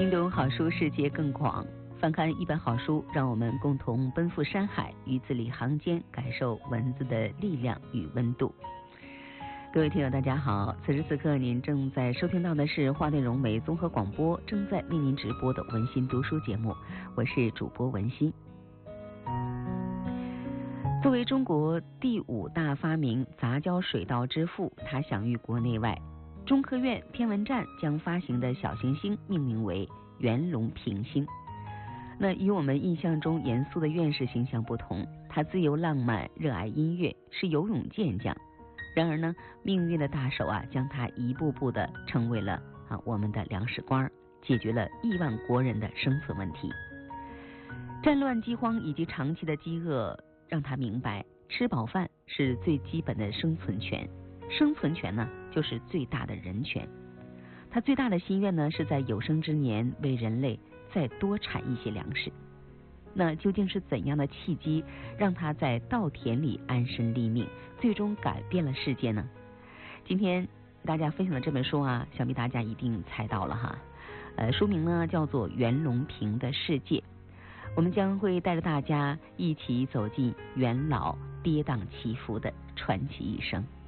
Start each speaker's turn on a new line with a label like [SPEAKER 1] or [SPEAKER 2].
[SPEAKER 1] 听懂好书，世界更广。翻看一本好书，让我们共同奔赴山海，于字里行间感受文字的力量与温度。各位听友大家好，此时此刻您正在收听到的是华内融媒综合广播正在为您直播的文心读书节目，我是主播文心。作为中国第5大发明杂交水稻之父，他享誉国内外。中科院天文站将发行的小行星命名为袁隆平星。那与我们印象中严肃的院士形象不同，他自由浪漫，热爱音乐，是游泳健将。然而呢，命运的大手将他一步步的成为了我们的粮食官，解决了亿万国人的生存问题。战乱饥荒以及长期的饥饿让他明白，吃饱饭是最基本的生存权，生存权呢就是最大的人权。他最大的心愿呢是在有生之年为人类再多产一些粮食。那究竟是怎样的契机让他在稻田里安身立命，最终改变了世界呢？今天大家分享的这本书想必大家一定猜到了哈。书名呢叫做《袁隆平的世界》。我们将会带着大家一起走进元老跌宕起伏的传奇一生。